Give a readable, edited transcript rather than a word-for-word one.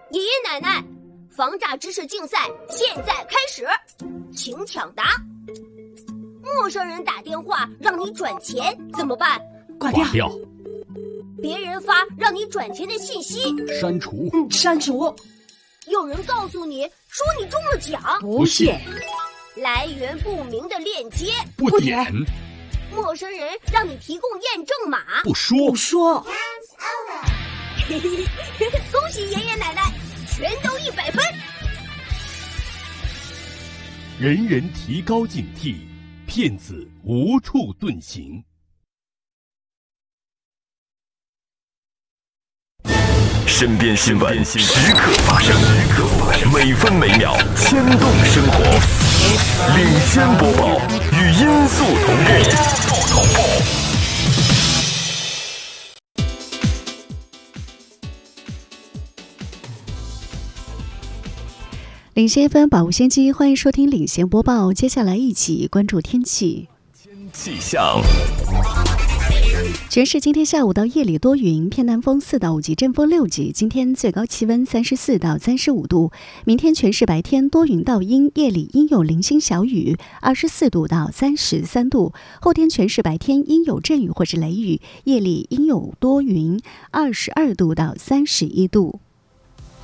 爷爷奶奶，防诈知识竞赛现在开始，请抢答。陌生人打电话让你转钱怎么办？ 挂掉。 别人发让你转钱的信息， 删除。 删除。 有人告诉你说你中了奖， 不信。 来源不明的链接， 不点。 陌生人让你提供验证码， 不说。 恭喜爷爷奶奶，全都100分。 人人提高警惕，骗子无处遁形。 身边新闻时刻发生，每分每秒牵动生活。领先播报，与音速同步。 领先分保护先机，欢迎收听领先播报。接下来一起关注天气。 气象。 全市今天下午到夜里多云，偏南风4到5级，阵风6级。今天最高气温34到35度。明天全市白天多云到阴，夜里阴有零星小雨，24度到33度。后天全市白天阴有阵雨或是雷雨，夜里阴有多云，22度到31度。